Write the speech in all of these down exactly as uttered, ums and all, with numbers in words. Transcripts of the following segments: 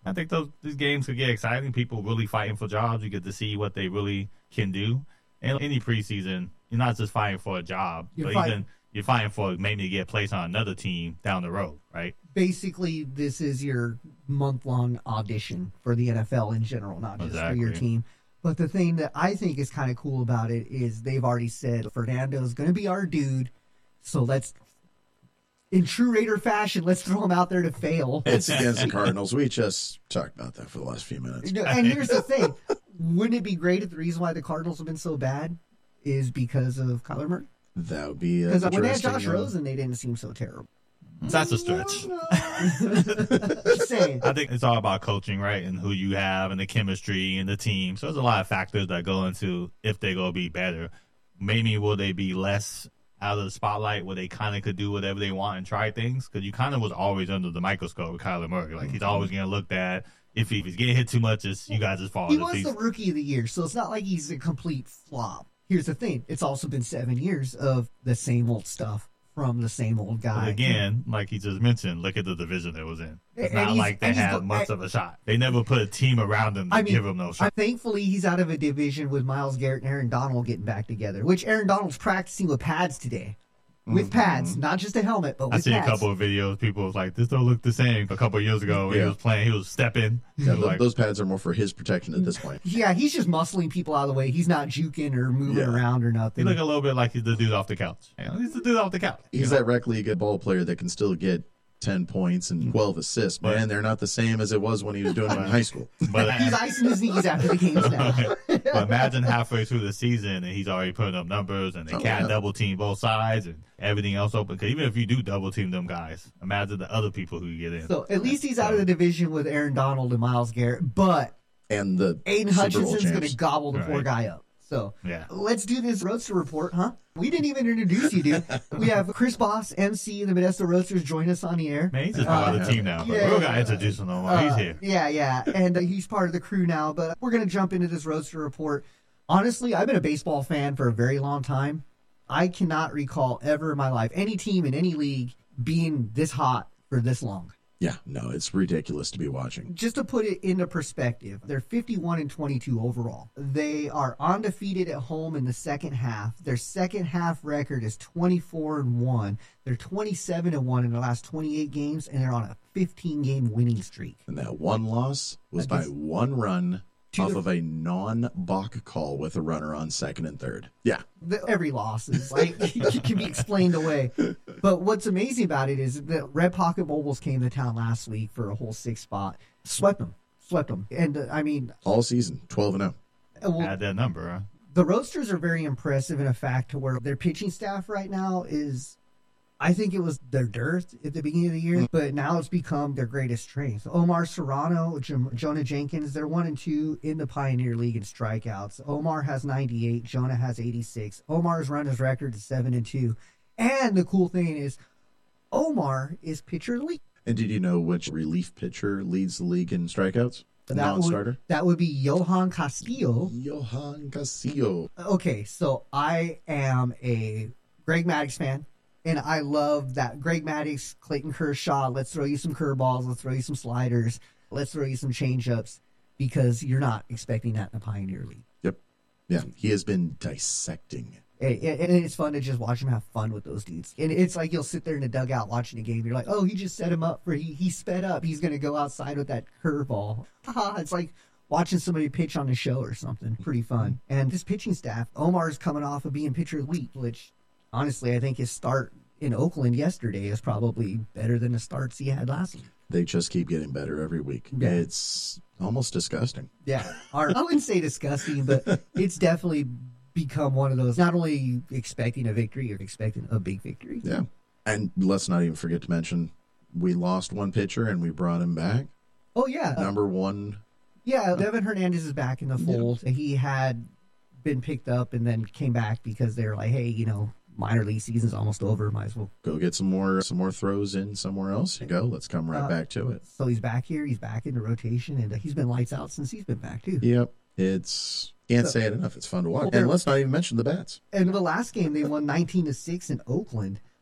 I think those these games could get exciting. People really fighting for jobs. You get to see what they really can do. And any preseason, you're not just fighting for a job, You're but fight- even you're fighting for maybe to get placed on another team down the road, right? Basically, this is your month-long audition for the N F L in general, not just Exactly. for your team. But the thing that I think is kind of cool about it is they've already said Fernando's going to be our dude, so let's, in true Raider fashion, let's throw him out there to fail. It's against the Cardinals. We just talked about that for the last few minutes. And here's the thing. Wouldn't it be great if the reason why the Cardinals have been so bad is because of Kyler Murray? That would be Because when they had interesting, Josh uh, Rosen, they didn't seem so terrible. That's a stretch. Just saying. I think it's all about coaching, right? And who you have and the chemistry and the team. So there's a lot of factors that go into if they're going to be better. Maybe will they be less out of the spotlight where they kind of could do whatever they want and try things? Because you kind of was always under the microscope with Kyler Murray. Like, he's always getting looked at. If, he, if he's getting hit too much, it's, you guys just fall. He on was his the feet. rookie of the year, so it's not like he's a complete flop. Here's the thing. It's also been seven years of the same old stuff from the same old guy. But again, like he just mentioned, look at the division it was in. It's And not he's- like they and he's had go- much of a shot. They never put a team around him to I mean, give him no I, shot. thankfully, he's out of a division with Myles Garrett and Aaron Donald getting back together, which Aaron Donald's practicing with pads today. With pads, not just a helmet, but with I see pads. a couple of videos. People was like, "This don't look the same." A couple of years ago, when Yeah. he was playing, he was stepping. He Yeah, was th- like, those pads are more for his protection at this point. Yeah, he's just muscling people out of the way. He's not juking or moving Yeah. around or he nothing. look a little bit like he's the dude off the couch. You know, he's the dude off the couch. He's you know? that rec league good ball player that can still get ten points and twelve assists. But- Man, they're not the same as it was when he was doing them in high school. But, He's icing his knees after the games now. but imagine halfway through the season and he's already putting up numbers and they Oh, can't yeah. double team both sides and everything else open. Because even if you do double team them guys, imagine the other people who you get in. So at least he's out of the division with Aaron Donald and Myles Garrett, but And the Aiden Super Bowl Hutchinson's going champs. to gobble the poor Right. guy up. So Yeah. let's do this Roadster report, huh? We didn't even introduce you, dude. We have Chris Boss, M C, and the Modesto Roadsters join us on the air. Man, he's just part of the team now. But yeah, we don't yeah. got to introduce him no more. Uh, He's here. Yeah, yeah. And uh, he's part of the crew now. But we're going to jump into this Roadster report. Honestly, I've been a baseball fan for a very long time. I cannot recall ever in my life any team in any league being this hot for this long. Yeah, no, it's ridiculous to be watching. Just to put it into perspective, they're fifty-one and twenty-two overall. They are undefeated at home in the second half. Their second half record is twenty-four and one. They're twenty-seven and one in the last twenty-eight games, and they're on a fifteen game winning streak. And that one loss was by Against- one run To off the- of a non-balk call with a runner on second and third. Yeah, The, every loss is like can be explained away. But what's amazing about it is that Red Pocket Mobiles came to town last week for a whole six spot, swept them, swept them, and uh, I mean, all season, twelve and oh. uh, well, Add that number, huh? the Roadsters are very impressive in a fact to where their pitching staff right now is, I think it was their dearth at the beginning of the year, but now it's become their greatest strength. Omar Serrano, J- Jonah Jenkins, they're one and two in the Pioneer League in strikeouts. Omar has ninety-eight, Jonah has eighty-six. Omar's run his record to seven and two. And the cool thing is, Omar is pitcher of the league. And did you know which relief pitcher leads the league in strikeouts? That Non-starter? would, that would be Johan Castillo. Johan Castillo. Okay, so I am a Greg Maddux fan, and I love that Greg Maddux, Clayton Kershaw, let's throw you some curveballs, let's throw you some sliders, let's throw you some changeups, because you're not expecting that in the Pioneer League. Yep. Yeah, he has been dissecting. And and it's fun to just watch him have fun with those dudes. And it's like you'll sit there in the dugout watching a game. You're like, oh, he just set him up for, he, he sped up. He's going to go outside with that curveball. Haha, it's like watching somebody pitch on a show or something. Pretty fun. And this pitching staff, Omar's coming off of being pitcher of the week, which honestly, I think his start in Oakland yesterday is probably better than the starts he had last week. They just keep getting better every week. Yeah. It's almost disgusting. Yeah. Or, I wouldn't say disgusting, but it's definitely become one of those, not only expecting a victory, you're expecting a big victory. Yeah. And let's not even forget to mention, we lost one pitcher and we brought him back. Oh, yeah. Number one. Yeah, Devin Hernandez is back in the fold. He had been picked up and then came back because they were like, hey, you know, minor league season's almost over. Might as well. Go get some more some more throws in somewhere else. You go. Let's come right Uh, back to it. So he's back here. He's back in the rotation, and uh, he's been lights out since he's been back, too. Yep. It's can't So- say it enough. It's fun to watch. Well, And there- let's not even mention the bats. And the last game, they won nineteen to six in Oakland.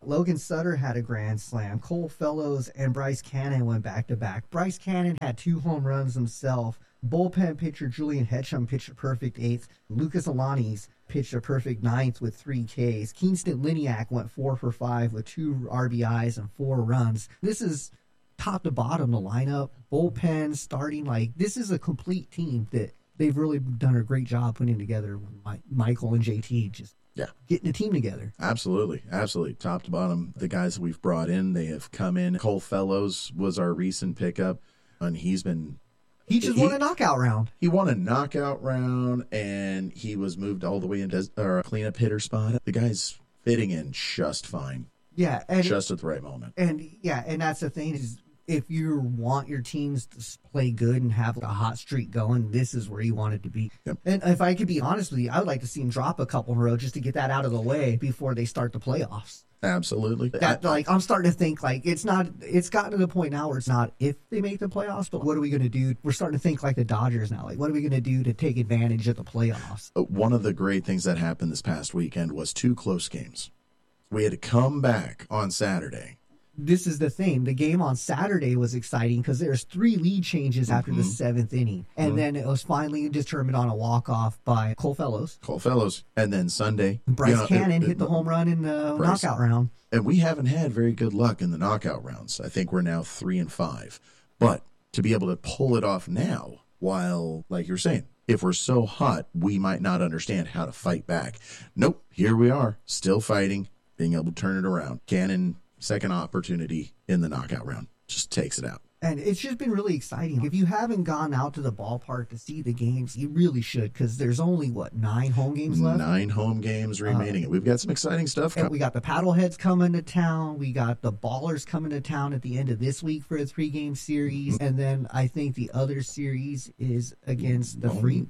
Logan Sutter had a grand slam. Cole Fellows and Bryce Cannon went back to back. Bryce Cannon had two home runs himself. Bullpen pitcher Julian Hedgeham pitched a perfect eighth. Lucas Alanis pitched a perfect ninth with three Ks. Kingston Liniak went four for five with two R B Is and four runs. This is top to bottom, the lineup, bullpen, starting. Like, this is a complete team that they've really done a great job putting together. My, Michael and J T just Yeah. getting a team together. Absolutely. Absolutely. Top to bottom, the guys that we've brought in, they have come in. Cole Fellows was our recent pickup, and he's been... He just he, won a knockout round. He won a knockout round, and he was moved all the way into a cleanup hitter spot. The guy's fitting in just fine. Yeah. And just at the right moment. And yeah, and that's the thing is, if you want your teams to play good and have a hot streak going, this is where you want it to be. Yep. And if I could be honest with you, I would like to see them drop a couple in a row just to get that out of the way before they start the playoffs. Absolutely. That, I- like, I'm starting to think, like, it's not, it's gotten to the point now where it's not if they make the playoffs, but what are we going to do? We're starting to think like the Dodgers now. Like, what are we going to do to take advantage of the playoffs? One of the great things that happened this past weekend was two close games. We had to come back on Saturday. This is the thing. The game on Saturday was exciting because there's three lead changes after the seventh inning. And Mm-hmm. then it was finally determined on a walk-off by Cole Fellows. Cole Fellows. And then Sunday. Bryce you know, Cannon it- hit the it- home run in the Bryce- knockout round. And we haven't had very good luck in the knockout rounds. I think we're now three and five. But to be able to pull it off now, while, like you're saying, if we're so hot, we might not understand how to fight back. Nope, here we are, still fighting, being able to turn it around. Cannon, second opportunity in the knockout round, just takes it out. And it's just been really exciting. If you haven't gone out to the ballpark to see the games, you really should because there's only, what, nine home games left? Nine home games remaining. We've got some exciting stuff And coming. we got the Paddleheads coming to town. We got the Ballers coming to town at the end of this week for a three-game series. And then I think the other series is against the Oh. Free.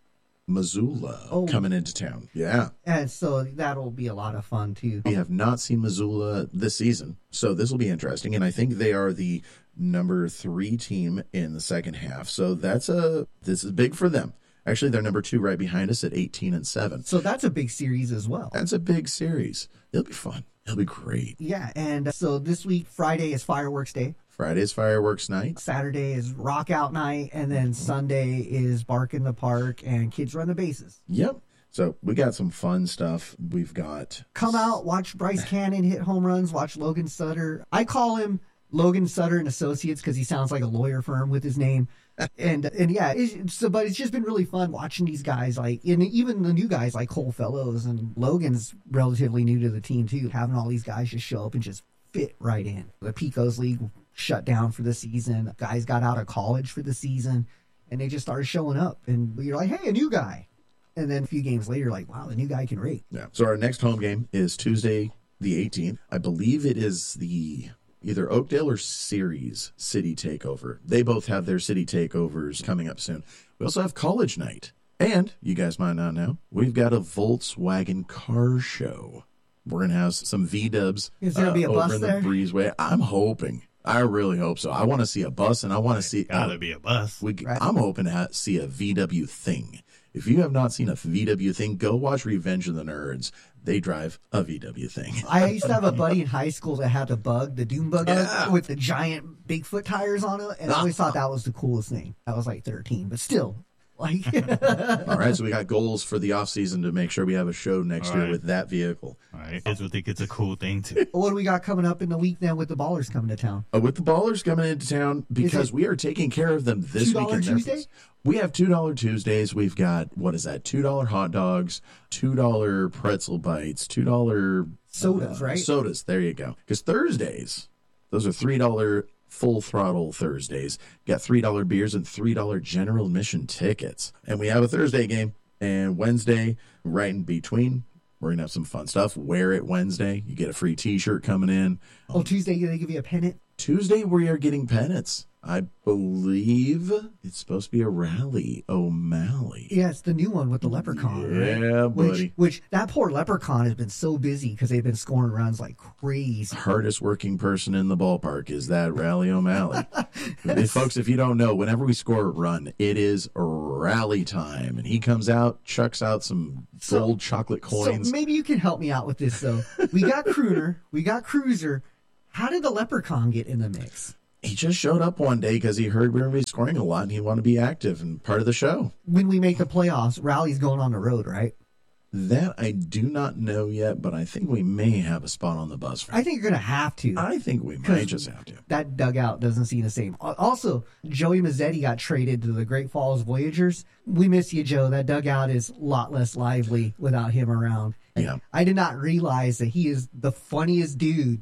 Missoula Oh. coming into town. Yeah. And so that'll be a lot of fun, too. We have not seen Missoula this season, so this will be interesting. And I think they are the number three team in the second half. So that's a this is big for them. Actually, they're number two right behind us at eighteen and seven. So that's a big series as well. That's a big series. It'll be fun. It'll be great. Yeah, and so this week, Friday is fireworks day. Friday's fireworks night. Saturday is rock out night, and then Sunday is bark in the park and kids run the bases. Yep. So we got some fun stuff. We've got Come out, watch Bryce Cannon hit home runs, watch Logan Sutter. I call him Logan Sutter and Associates because he sounds like a lawyer firm with his name. and and yeah, it's, so but it's just been really fun watching these guys, like, and even the new guys like Cole Fellows and Logan's relatively new to the team too. Having all these guys just show up and just fit right in. The Pecos League shut down for the season. Guys got out of college for the season, and they just started showing up. And you're like, hey, a new guy. And then a few games later, like, wow, the new guy can rate. Yeah. So our next home game is Tuesday, the eighteenth. I believe it is the either Oakdale or Ceres City Takeover. They both have their city takeovers coming up soon. We also have College Night. And, you guys might not know, we've got a Volkswagen car show. We're going to have some V-dubs Is there gonna be a over bus in there? the breezeway. I'm hoping. I really hope so. I want to see a bus, and I want to see... Gotta uh, be a bus. we, Right. I'm hoping to ha- see a V W thing. If you have not seen a V W thing, go watch Revenge of the Nerds. They drive a V W thing. I used to have a buddy in high school that had the bug, the Doom bug, Yeah. with the giant Bigfoot tires on it, and I always thought that was the coolest thing. I was like thirteen, but still, like, All right, so we got goals for the off season to make sure we have a show next All year right. with that vehicle. All right, kids will think it's a cool thing too. what do we got coming up in the week then with the Ballers coming to town? Uh, with the Ballers coming into town, because it we are taking care of them this two dollar weekend. Tuesday? We have two dollar Tuesdays. We've got, what is that, two dollar hot dogs, two dollar pretzel bites, two dollar Sodas, uh, right? Sodas, there you go. Because Thursdays, those are three dollar full throttle Thursdays. Got three dollar beers and three dollar general admission tickets. And we have a Thursday game. And Wednesday, right in between, we're going to have some fun stuff. Wear it Wednesday. You get a free t-shirt coming in. Oh, Tuesday they give you a pennant. Tuesday, we are getting pennants. I believe it's supposed to be a Rally O'Malley. Yeah, it's the new one with the leprechaun. Yeah, right? buddy. Which, which that poor leprechaun has been so busy because they've been scoring runs like crazy. Hardest working person in the ballpark is that Rally O'Malley. And folks, if you don't know, whenever we score a run, it is rally time. And he comes out, chucks out some So- gold chocolate coins. So maybe you can help me out with this, though. We got Crooner, we got Cruiser. How did the leprechaun get in the mix? He just showed up one day because he heard we were going to be scoring a lot and he wanted to be active and part of the show. When we make the playoffs, Rally's going on the road, right? That I do not know yet, but I think we may have a spot on the bus. For I think you're going to have to. I think we might just have to. That dugout doesn't seem the same. Al- Also, Joey Mazzetti got traded to the Great Falls Voyagers. We miss you, Joe. That dugout is a lot less lively without him around. Yeah. I did not realize that he is the funniest dude.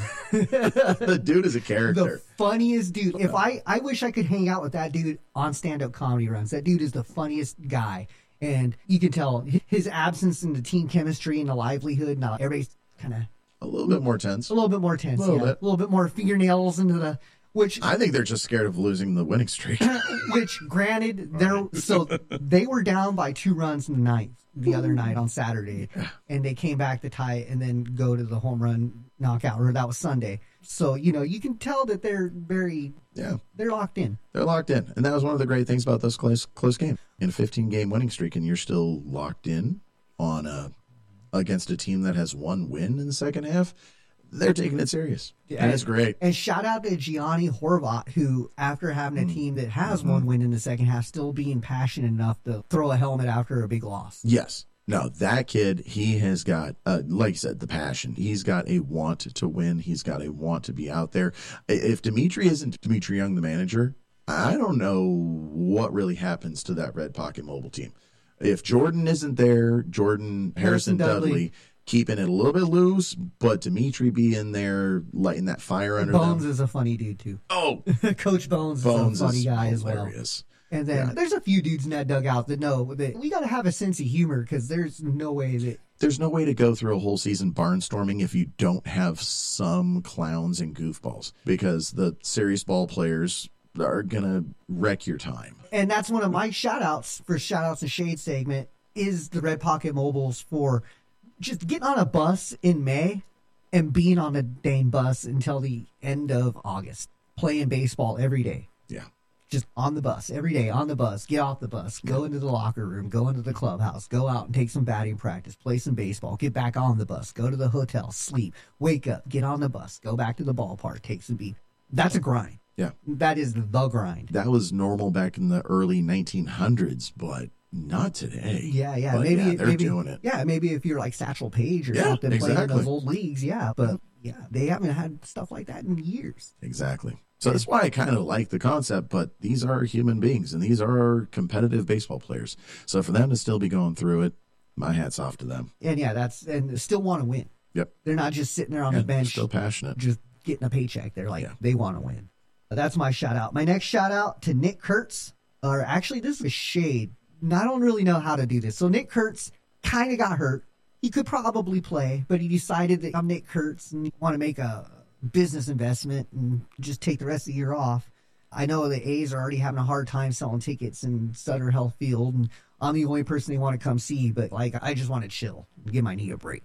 The dude is a The character. funniest dude. If I, I wish I could hang out with that dude on stand-up comedy runs. That dude is the funniest guy. And you can tell his absence in the team chemistry and the livelihood. Now everybody's kind of A little bit more tense. a little bit more tense. Little yeah. bit. A little bit more fingernails into the, which I think they're just scared of losing the winning streak. which granted they're so they were down by two runs in the ninth the other night on Saturday, and they came back to tie it and then go to the home run knockout, or that was Sunday. So you know you can tell that they're very Yeah, they're locked in. they're locked in. And that was one of the great things about those close close games. In a fifteen game winning streak, and you're still locked in on a against a team that has one win in the second half, they're taking it serious. Yeah. And it's great. And shout out to Gianni Horvat, who, after having a team that has Mm-hmm. one win in the second half, still being passionate enough to throw a helmet after a big loss. Yes. No, that kid, he has got, uh, like you said, the passion. He's got a want to win. He's got a want to be out there. I- If Dimitri isn't Dimitri Young, the manager, I don't know what really happens to that Red Pocket Mobile team. If Jordan isn't there, Jordan, Harrison, Harrison Dudley. Dudley, keeping it a little bit loose, but Dimitri being there, lighting that fire under Bones them. is a funny dude, too. Oh, Coach Bones, Bones is a funny is guy as well. hilarious. And then Yeah. there's a few dudes in that dugout that know that we got to have a sense of humor because there's no way that. There's no way to go through a whole season barnstorming if you don't have some clowns and goofballs, because the serious ball players are going to wreck your time. And that's one of my shout outs for shout outs and shade segment is the Red Pocket Mobiles for just getting on a bus in May and being on a dang bus until the end of August, playing baseball every day. Yeah. Just on the bus every day, on the bus, get off the bus, go into the locker room, go into the clubhouse, go out and take some batting practice, play some baseball, get back on the bus, go to the hotel, sleep, wake up, get on the bus, go back to the ballpark, take some beat. That's a grind. Yeah. That is the grind. That was normal back in the early nineteen hundreds, but not today. Yeah, yeah. But maybe yeah, they're maybe, doing it. Yeah, maybe if you're like Satchel Paige or Yeah, something playing in exactly. those old leagues, yeah. But yeah, they haven't had stuff like that in years. Exactly. So that's why I kind of like the concept, but these are human beings and these are competitive baseball players. So for them to still be going through it, my hat's off to them. And yeah, that's and still want to win. Yep. They're not just sitting there on And the bench still passionate. just getting a paycheck. They're like Yeah. they want to win. That's my shout out. My next shout out to Nick Kurtz, or actually this is a shade. And I don't really know how to do this. So Nick Kurtz kind of got hurt. He could probably play, but he decided that I'm Nick Kurtz and want to make a business investment and just take the rest of the year off. I know the A's are already having a hard time selling tickets in Sutter Health Field, and I'm the only person they want to come see, but like I just want to chill and give my knee a break.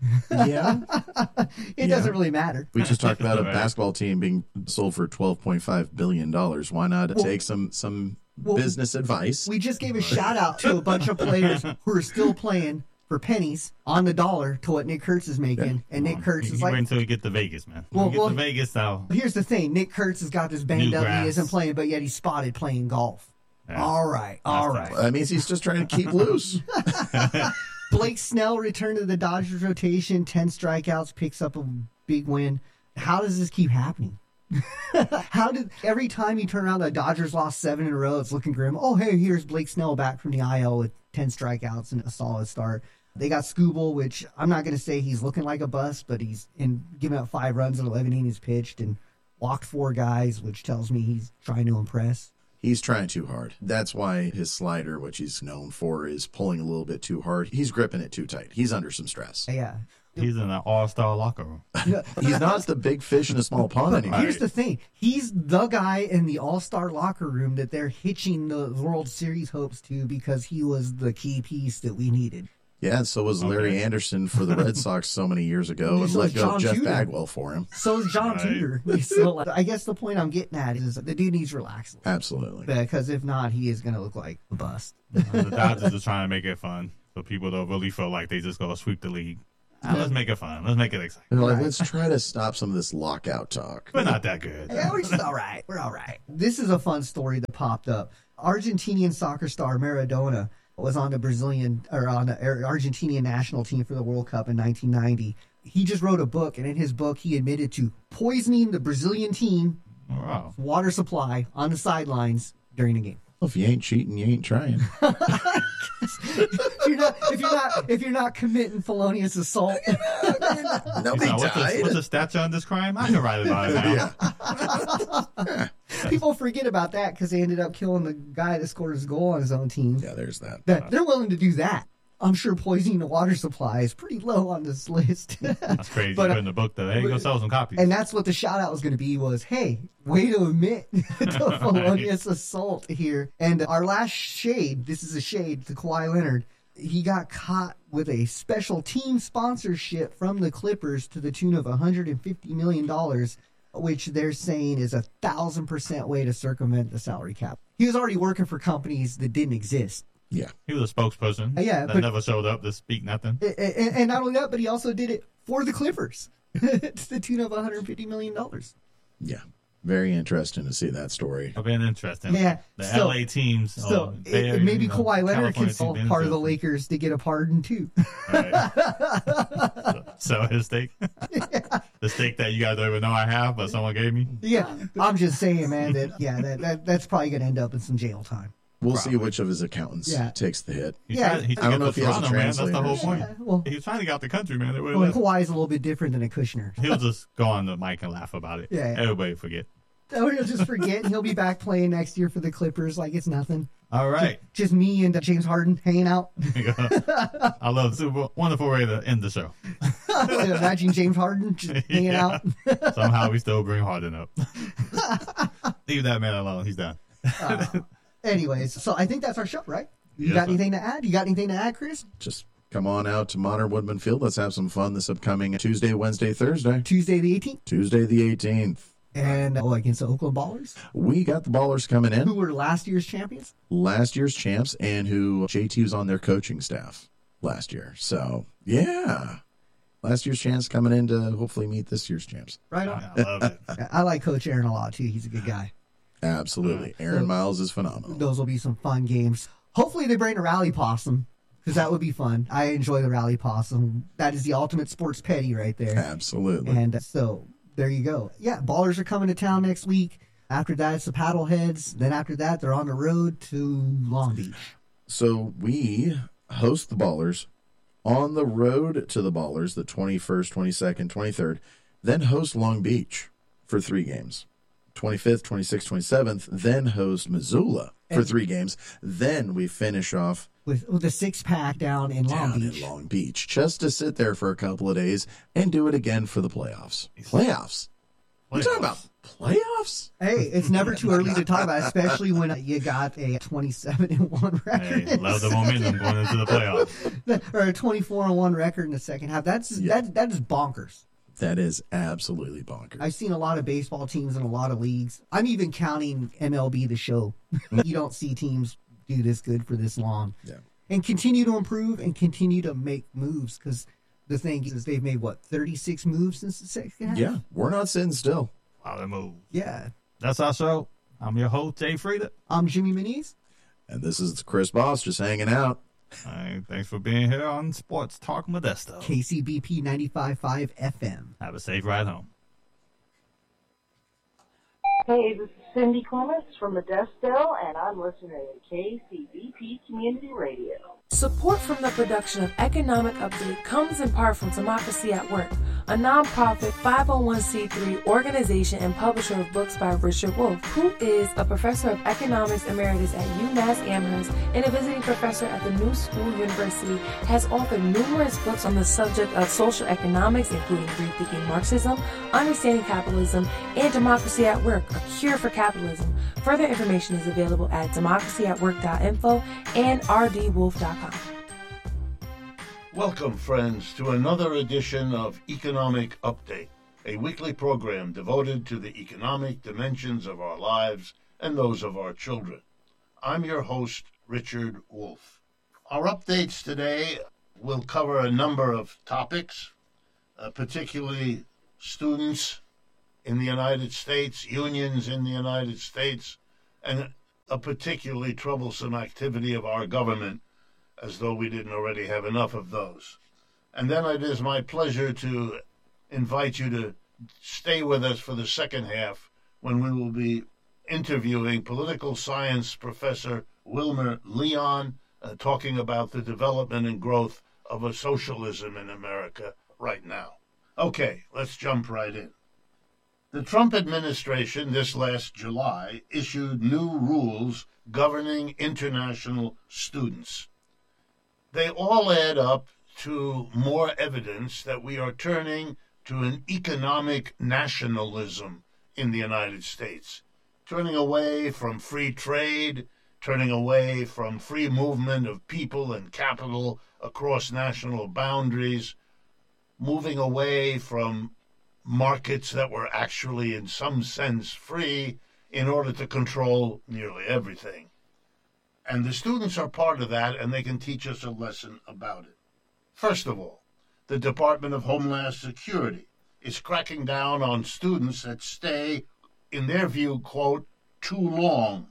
Yeah. It Yeah. doesn't really matter. We just talked about a Right. basketball team being sold for twelve point five billion dollars. Why not Well- take some some well, business advice? We just gave a shout out to a bunch of players who are still playing for pennies on the dollar to what Nick Kurtz is making, and Nick Kurtz You is wait like, until we get to Vegas, man. Well, When we get well- to Vegas, I'll. here's the thing: Nick Kurtz has got this banged New up, and he grass. isn't playing, but yet he's spotted playing golf. Yeah. All right, all That's right. That means he's just trying to keep loose. Blake Snell returned to the Dodgers rotation, ten strikeouts, picks up a big win. How does this keep happening? How did every time you turn around, the Dodgers lost seven in a row? It's looking grim. Oh, hey, here's Blake Snell back from the I L with ten strikeouts and a solid start. They got Skubal, which I'm not going to say he's looking like a bust, but he's in giving up five runs in eleven innings pitched and walked four guys, which tells me he's trying to impress. He's trying too hard. That's why his slider, which he's known for, is pulling a little bit too hard. He's gripping it too tight. He's under some stress. Yeah. He's in an all-star locker room. He's not the big fish in a small pond But anymore. here's the thing. He's the guy in the all-star locker room that they're hitching the World Series hopes to because he was the key piece that we needed. Yeah, and so was Larry Okay. Anderson for the Red Sox so many years ago and So let was go of John Jeff Tudor. Bagwell for him. So is John Right. Tudor. So like, I guess the point I'm getting at is the dude needs to relax. Absolutely. Because if not, he is going to look like a bust. The Dodgers are trying to make it fun, so people don't really feel like they just go sweep the league. Ah, let's make it fun. Let's make it exciting. They're like, Right. let's try to stop some of this lockout talk. We're not that good. Yeah, we're just all right. We're all right. This is a fun story that popped up. Argentinian soccer star Maradona was on the Brazilian or on the Argentinian national team for the World Cup in nineteen ninety. He just wrote a book, and in his book, he admitted to poisoning the Brazilian team Wow. water supply on the sidelines during the game. Well, if you ain't cheating, you ain't trying. If you're not, if you're not, if you're not committing felonious assault, Nobody Now, what's, the, died. what's the statute on this crime? I can write about it now. Yeah. people forget about that because they ended up killing the guy that scored his goal on his own team. Yeah, there's that. That they're willing to do that. I'm sure poisoning the water supply is pretty low on this list. That's crazy. But, Put in the book, though. Hey, go sell some copies. And that's what the shout out was going to be was, hey, way to admit to felonious assault here. And our last shade, this is a shade to Kawhi Leonard. He got caught with a special team sponsorship from the Clippers to the tune of one hundred fifty million dollars, which they're saying is a thousand percent way to circumvent the salary cap. He was already working for companies that didn't exist. Yeah. He was a spokesperson Uh, yeah, that but- never showed up to speak nothing. And, and, and not only that, but he also did it for the Clippers to the tune of one hundred fifty million dollars. Yeah. Very interesting to see that story. It's been interesting. Yeah, The so- L A teams. So uh, it- Bay Area, maybe you know, Kawhi Leonard can California sell teams part of the been Lakers to get a pardon too. interesting. Sell his steak. The steak that you guys don't even know I have, but someone gave me. Yeah, I'm just saying, man. That yeah, that, that that's probably gonna end up in some jail time. We'll Probably. see which of his accountants Yeah. takes the hit. He's Yeah, trying, he's I don't trying know to if he has a Toronto, man. That's the whole translator. point. Yeah, well, He was trying to get out the country, man. They well wouldn't let him. Kawhi is a little bit different than a Kushner. He'll just go on the mic and laugh about it. Yeah, yeah. Everybody forget. So he'll just forget. He'll be back playing next year for the Clippers like it's nothing. All right. Just me and James Harden hanging out. I love super wonderful way to end the show. Imagine James Harden just hanging Yeah. out. Somehow we still bring Harden up. Leave that man alone. He's done. Uh, anyways, so I think that's our show, right? You Yes, got sir. anything to add? You got anything to add, Chris? Just come on out to Modern Woodman Field. Let's have some fun this upcoming Tuesday, Wednesday, Thursday. Tuesday the eighteenth, Tuesday the eighteenth. and oh, against the Oakland Ballers, We got the Ballers coming who in. were last year's champions. Last year's champs and who J T was on their coaching staff last year. So, yeah. Last year's champs coming in to hopefully meet this year's champs. Right on. I love it. I like Coach Aaron a lot too. He's a good guy. Absolutely. Aaron Miles is phenomenal. Those will be some fun games. Hopefully they bring a rally possum because that would be fun. I enjoy the rally possum. That is the ultimate sports petty right there. Absolutely. And uh, so there you go. Yeah, Ballers are coming to town next week. After that, it's the Paddleheads. Then after that, they're on the road to Long Beach. So we host the Ballers on the road to the Ballers the twenty-first, twenty-second, twenty-third, then host Long Beach for three games. twenty-fifth, twenty-sixth, twenty-seventh, then host Missoula for And- three games. Then we finish off With, with a six pack down in Long down Beach. in Long Beach just to sit there for a couple of days and do it again for the playoffs. Playoffs? What are you talking about? Playoffs? Hey, it's never too early to talk about it, especially when you got a twenty-seven and one record. Hey, love the momentum going into the playoffs. Or a twenty-four and one record in the second half. That's Yeah. that that is bonkers. That is absolutely bonkers. I've seen a lot of baseball teams in a lot of leagues. I'm even counting M L B The Show. You don't see teams do this good for this long. Yeah. And continue to improve and continue to make moves because the thing is they've made, what, thirty-six moves since the second half? Yeah, we're not sitting still. Wow, they move. Yeah. That's our show. I'm your host, Jay Frieda. I'm Jimmy Moniz. And this is Chris Boss just hanging out. All right, thanks for being here on Sports Talk Modesto. K C B P ninety-five point five F M. Have a safe ride home. Hey, this is Cindy Clements from Modesto, and I'm listening to K C B P Community Radio. Support from the production of Economic Update comes in part from Democracy at Work, a nonprofit five oh one c three organization and publisher of books by Richard Wolff, who is a professor of economics emeritus at UMass Amherst and a visiting professor at the New School University, has authored numerous books on the subject of social economics, including Rethinking Marxism, Understanding Capitalism, and Democracy at Work, A Cure for Capitalism. Further information is available at democracy at work dot info and r d wolf dot com. Welcome, friends, to another edition of Economic Update, a weekly program devoted to the economic dimensions of our lives and those of our children. I'm your host, Richard Wolff. Our updates today will cover a number of topics, uh, particularly students in the United States, unions in the United States, and a particularly troublesome activity of our government, as though we didn't already have enough of those. And then it is my pleasure to invite you to stay with us for the second half, when we will be interviewing political science professor Wilmer Leon, uh, talking about the development and growth of a socialism in America right now. Okay, let's jump right in. The Trump administration this last July issued new rules governing international students. They all add up to more evidence that we are turning to an economic nationalism in the United States, turning away from free trade, turning away from free movement of people and capital across national boundaries, moving away from markets that were actually in some sense free in order to control nearly everything. And the students are part of that, and they can teach us a lesson about it. First of all, the Department of Homeland Security is cracking down on students that stay, in their view, quote, too long.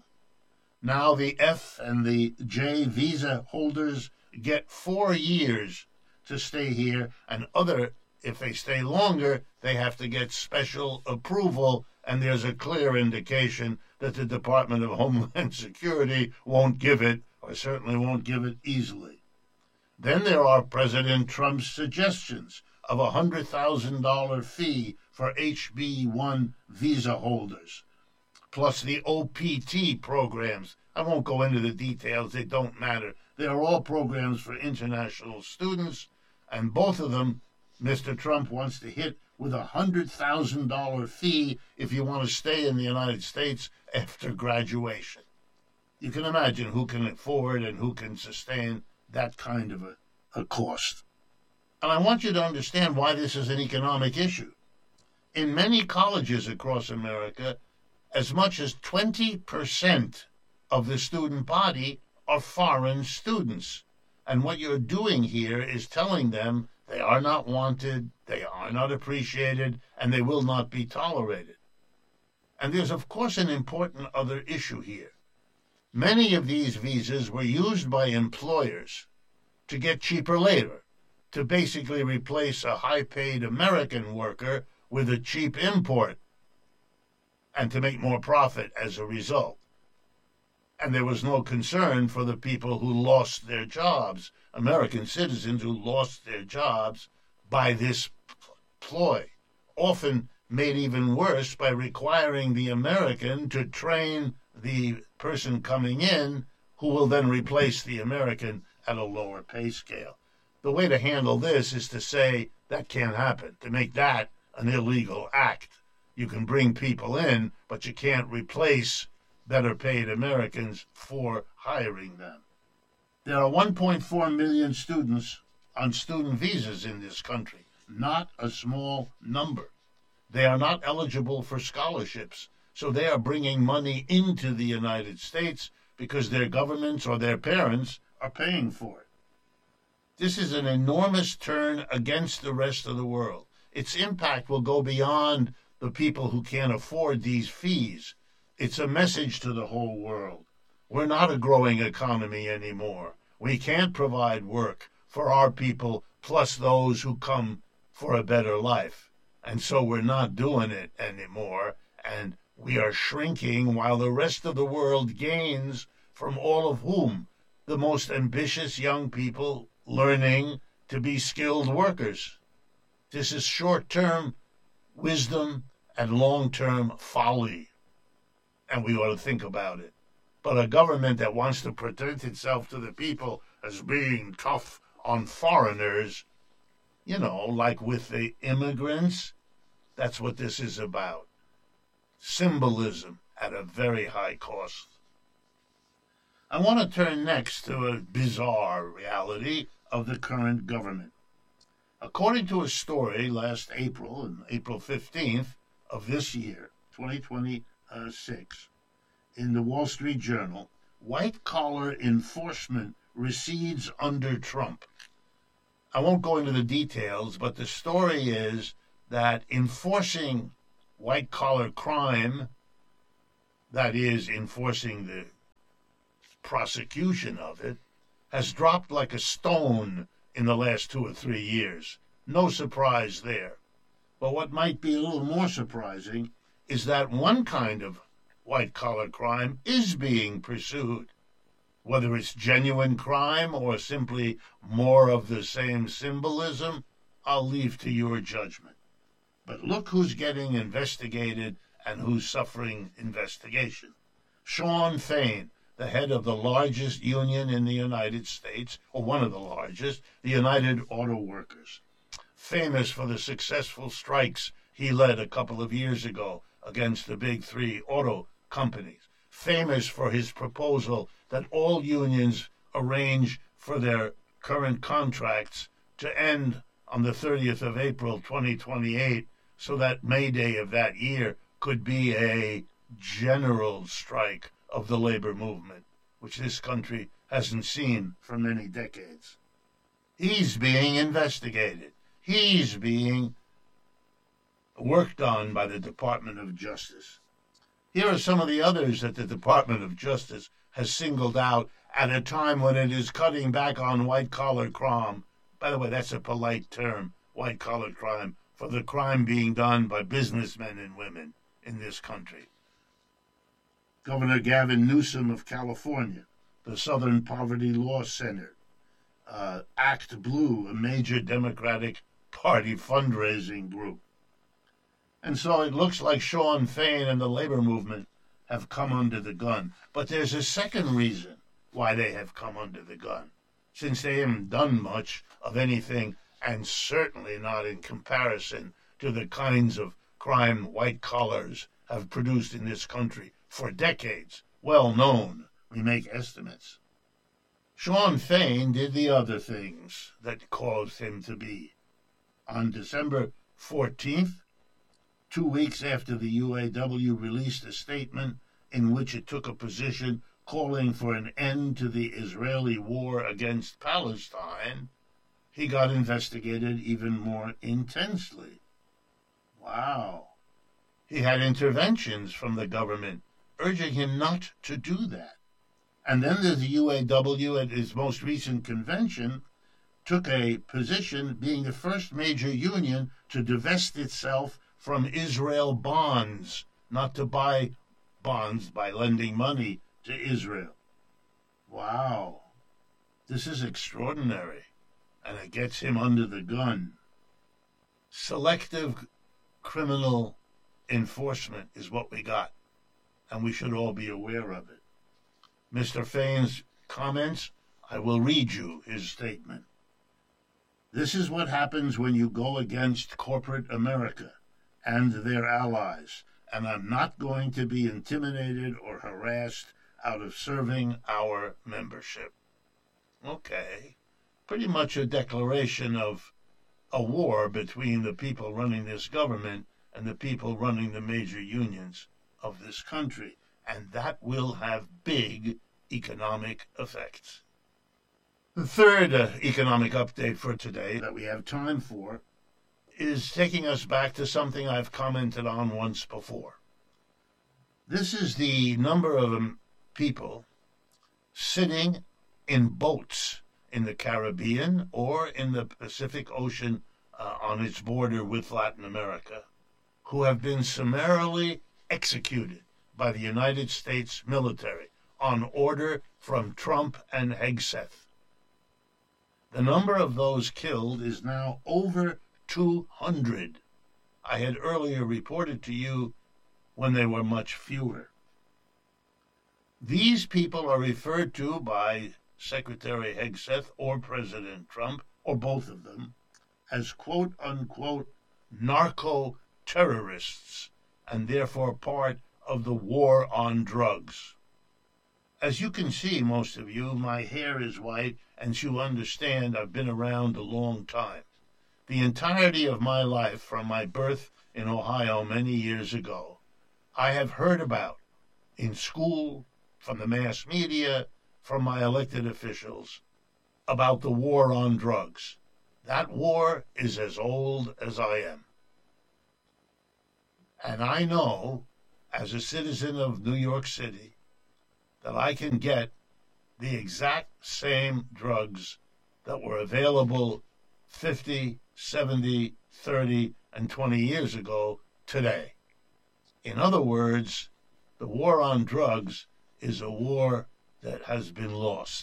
Now the F and the J visa holders get four years to stay here, and other, if they stay longer, they have to get special approval, and there's a clear indication that the Department of Homeland Security won't give it, or certainly won't give it easily. Then there are President Trump's suggestions of a one hundred thousand dollars fee for H B one visa holders, plus the O P T programs. I won't go into the details, they don't matter. They are all programs for international students, and both of them Mister Trump wants to hit with a one hundred thousand dollars fee if you want to stay in the United States after graduation. You can imagine who can afford and who can sustain that kind of a, a cost. And I want you to understand why this is an economic issue. In many colleges across America, as much as twenty percent of the student body are foreign students. And what you're doing here is telling them they are not wanted, they are not appreciated, and they will not be tolerated. And there's, of course, an important other issue here. Many of these visas were used by employers to get cheaper labor, to basically replace a high-paid American worker with a cheap import, and to make more profit as a result. And there was no concern for the people who lost their jobs, American citizens who lost their jobs by this ploy, often made even worse by requiring the American to train the person coming in, who will then replace the American at a lower pay scale. The way to handle this is to say that can't happen, to make that an illegal act. You can bring people in, but you can't replace better paid Americans for hiring them. There are one point four million students on student visas in this country, not a small number. They are not eligible for scholarships, so they are bringing money into the United States because their governments or their parents are paying for it. This is an enormous turn against the rest of the world. Its impact will go beyond the people who can't afford these fees. It's a message to the whole world. We're not a growing economy anymore. We can't provide work for our people plus those who come for a better life. And so we're not doing it anymore, and we are shrinking while the rest of the world gains, from all of whom? The most ambitious young people learning to be skilled workers. This is short-term wisdom and long-term folly, and we ought to think about it. But a government that wants to present itself to the people as being tough on foreigners, you know, like with the immigrants, that's what this is about. Symbolism at a very high cost. I want to turn next to a bizarre reality of the current government. According to a story last April, on April fifteenth of this year, twenty twenty-six, in the Wall Street Journal, white-collar enforcement recedes under Trump. I won't go into the details, but the story is that enforcing white-collar crime, that is, enforcing the prosecution of it, has dropped like a stone in the last two or three years. No surprise there. But what might be a little more surprising is that one kind of white-collar crime is being pursued. Whether it's genuine crime or simply more of the same symbolism, I'll leave to your judgment. But look who's getting investigated and who's suffering investigation. Shawn Fain, the head of the largest union in the United States, or one of the largest, the United Auto Workers, famous for the successful strikes he led a couple of years ago against the big three auto companies, famous for his proposal that all unions arrange for their current contracts to end on the thirtieth of April, twenty twenty-eight, so that May Day of that year could be a general strike of the labor movement, which this country hasn't seen for many decades. He's being investigated. He's being worked on by the Department of Justice. Here are some of the others that the Department of Justice has singled out at a time when it is cutting back on white-collar crime. By the way, that's a polite term, white-collar crime, for the crime being done by businessmen and women in this country. Governor Gavin Newsom of California, the Southern Poverty Law Center, uh, Act Blue, a major Democratic Party fundraising group. And so it looks like Shawn Fain and the labor movement have come under the gun. But there's a second reason why they have come under the gun, since they haven't done much of anything, and certainly not in comparison to the kinds of crime white collars have produced in this country for decades, well known. We make estimates. Shawn Fain did the other things that caused him to be. On December fourteenth, two weeks after the U A W released a statement in which it took a position calling for an end to the Israeli war against Palestine, he got investigated even more intensely. Wow. He had interventions from the government urging him not to do that. And then the U A W at his most recent convention took a position, being the first major union to divest itself from Israel bonds, not to buy bonds by lending money to Israel. Wow. This is extraordinary, and it gets him under the gun. Selective criminal enforcement is what we got, and we should all be aware of it. Mister Fain's comments, I will read you his statement. This is what happens when you go against corporate America and their allies, and I'm not going to be intimidated or harassed out of serving our membership. Okay, pretty much a declaration of a war between the people running this government and the people running the major unions of this country, and that will have big economic effects. The third uh, economic update for today that we have time for is taking us back to something I've commented on once before. This is the number of um, people sitting in boats in the Caribbean or in the Pacific Ocean uh, on its border with Latin America who have been summarily executed by the United States military on order from Trump and Hegseth. The number of those killed is now over two hundred. I had earlier reported to you when they were much fewer. These people are referred to by Secretary Hegseth or President Trump, or both of them, as quote-unquote narco-terrorists, and therefore part of the war on drugs. As you can see, most of you, my hair is white, and you understand I've been around a long time. The entirety of my life, from my birth in Ohio many years ago, I have heard about, in school, from the mass media, from my elected officials, about the war on drugs. That war is as old as I am. And I know, as a citizen of New York City, that I can get the exact same drugs that were available fifty, seventy, thirty, and twenty years ago today. In other words, the war on drugs is a war that has been lost.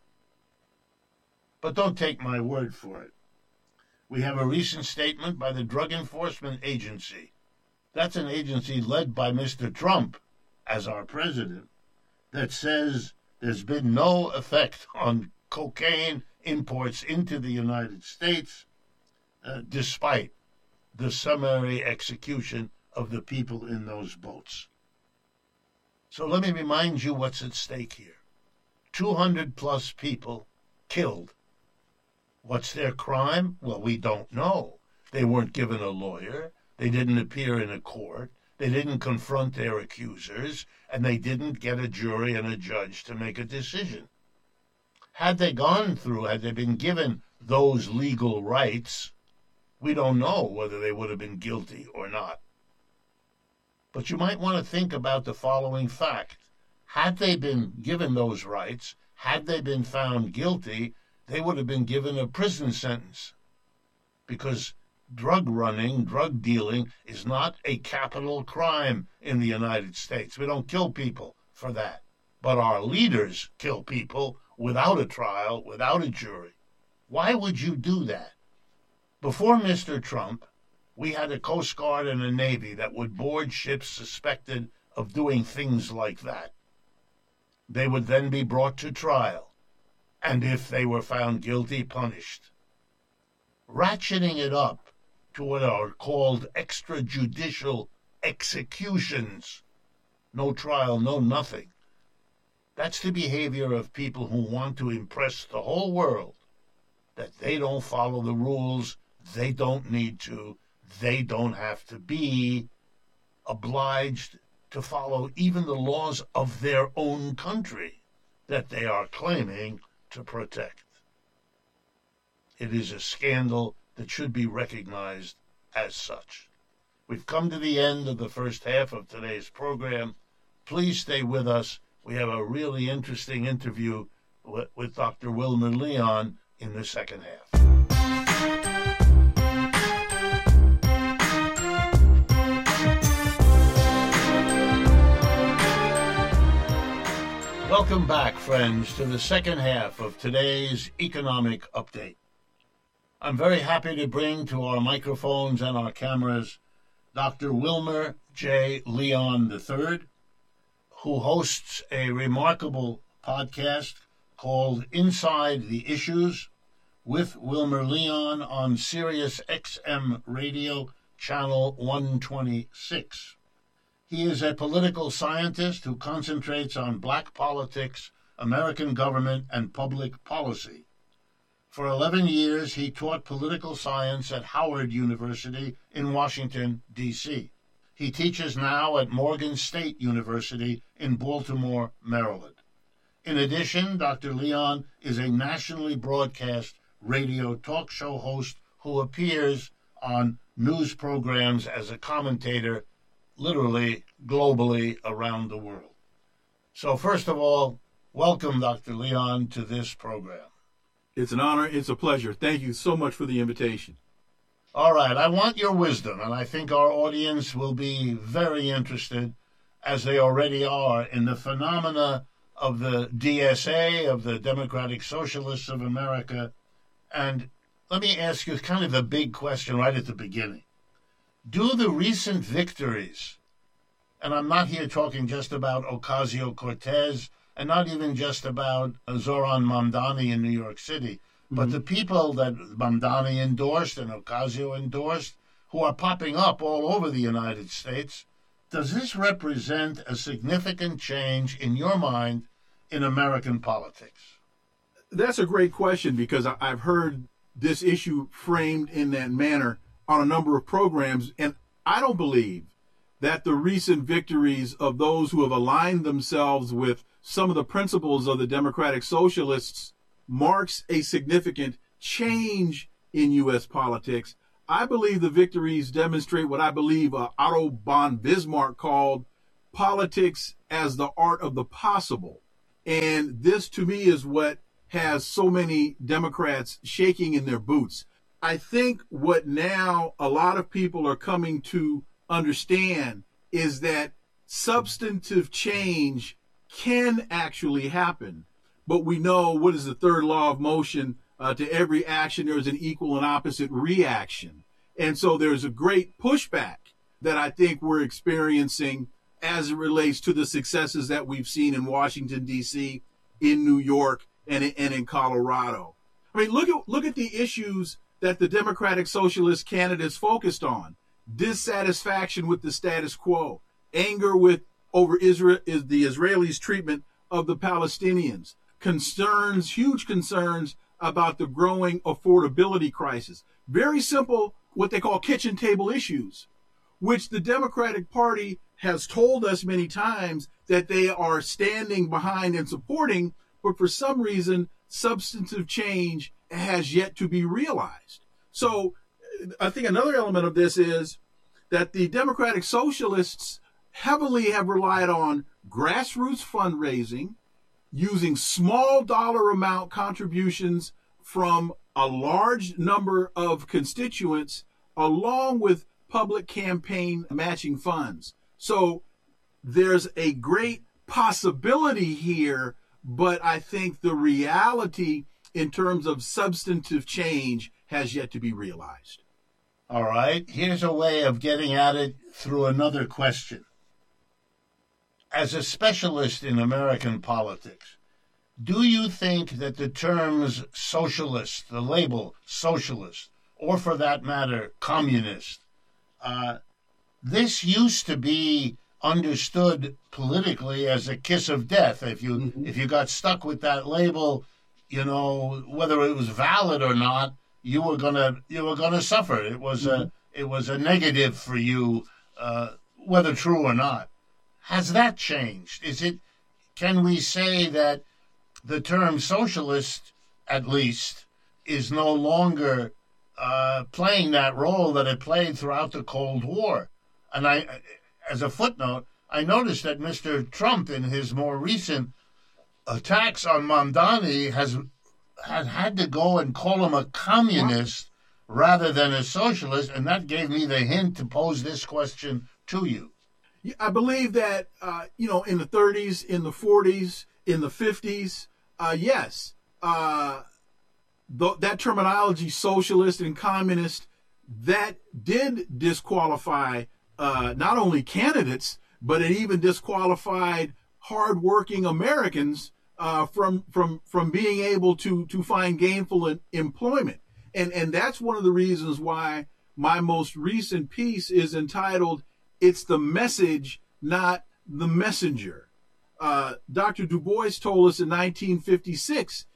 But don't take my word for it. We have a recent statement by the Drug Enforcement Agency. That's an agency led by Mister Trump as our president, that says there's been no effect on cocaine imports into the United States, uh, despite the summary execution of the people in those boats. So let me remind you what's at stake here. two hundred plus people killed. What's their crime? Well, we don't know. They weren't given a lawyer. They didn't appear in a court. They didn't confront their accusers, and they didn't get a jury and a judge to make a decision. Had they gone through, had they been given those legal rights, we don't know whether they would have been guilty or not. But you might want to think about the following fact. Had they been given those rights, had they been found guilty, they would have been given a prison sentence. Because drug running, drug dealing, is not a capital crime in the United States. We don't kill people for that. But our leaders kill people without a trial, without a jury. Why would you do that? Before Mister Trump, we had a Coast Guard and a Navy that would board ships suspected of doing things like that. They would then be brought to trial, and if they were found guilty, punished. Ratcheting it up to what are called extrajudicial executions, no trial, no nothing. That's the behavior of people who want to impress the whole world that they don't follow the rules, they don't need to, they don't have to be obliged to follow even the laws of their own country that they are claiming to protect. It is a scandal that should be recognized as such. We've come to the end of the first half of today's program. Please stay with us. We have a really interesting interview with, with Doctor Wilmer Leon in the second half. Welcome back, friends, to the second half of today's economic update. I'm very happy to bring to our microphones and our cameras Doctor Wilmer J. Leon the third, who hosts a remarkable podcast called Inside the Issues with Wilmer Leon on Sirius X M Radio, Channel one twenty-six. He is a political scientist who concentrates on black politics, American government, and public policy. For eleven years, he taught political science at Howard University in Washington, D C He teaches now at Morgan State University in Baltimore, Maryland. In addition, Doctor Leon is a nationally broadcast radio talk show host who appears on news programs as a commentator literally globally around the world. So first of all, welcome, Doctor Leon, to this program. It's an honor. It's a pleasure. Thank you so much for the invitation. All right. I want your wisdom, and I think our audience will be very interested, as they already are, in the phenomena of the D S A, of the Democratic Socialists of America. And let me ask you kind of a big question right at the beginning. do the recent victories, and I'm not here talking just about Ocasio-Cortez and not even just about Zoran Mamdani in New York City, mm-hmm. but the people that Mamdani endorsed and Ocasio endorsed, who are popping up all over the United States. Does this represent a significant change in your mind in American politics? That's a great question, because I've heard this issue framed in that manner on a number of programs, and I don't believe that the recent victories of those who have aligned themselves with some of the principles of the Democratic Socialists marks a significant change in U S politics. I believe the victories demonstrate what I believe uh, Otto von Bismarck called politics as the art of the possible. And this, to me, is what has so many Democrats shaking in their boots. I think what now a lot of people are coming to understand is that substantive change can actually happen. But we know, what is the third law of motion? Uh, to every action, there is an equal and opposite reaction. And so there's a great pushback that I think we're experiencing as it relates to the successes that we've seen in Washington, D C, in New York, and in, and in Colorado. I mean, look at look at the issues that the Democratic Socialist candidates focused on. Dissatisfaction with the status quo, anger with over Israel is the Israelis' treatment of the Palestinians, concerns, huge concerns about the growing affordability crisis. Very simple, what they call kitchen table issues, which the Democratic Party has told us many times that they are standing behind and supporting, but for some reason, substantive change has yet to be realized. So I think another element of this is that the Democratic Socialists heavily have relied on grassroots fundraising, using small dollar amount contributions from a large number of constituents, along with public campaign matching funds. So there's a great possibility here, but I think the reality in terms of substantive change has yet to be realized. All right, here's a way of getting at it through another question. As a specialist in American politics, do you think that the terms socialist, the label socialist, or for that matter, communist, uh, this used to be understood politically as a kiss of death. If you mm-hmm. if you got stuck with that label, you know, whether it was valid or not, you were gonna you were gonna suffer. It was mm-hmm. a it was a negative for you, uh, whether true or not. Has that changed? Is it? Can we say that the term socialist, at least, is no longer uh, playing that role that it played throughout the Cold War? And I, as a footnote, I noticed that Mister Trump, in his more recent attacks on Mamdani, has had, had to go and call him a communist rather than a socialist, and that gave me the hint to pose this question to you. I believe that, uh, you know, in the thirties, in the forties, in the fifties, uh, yes, uh, th- that terminology, socialist and communist, that did disqualify uh, not only candidates, but it even disqualified hardworking Americans uh, from from from being able to to find gainful employment. And and that's one of the reasons why my most recent piece is entitled, "It's the Message, Not the Messenger." Uh, Doctor Du Bois told us in nineteen fifty-six,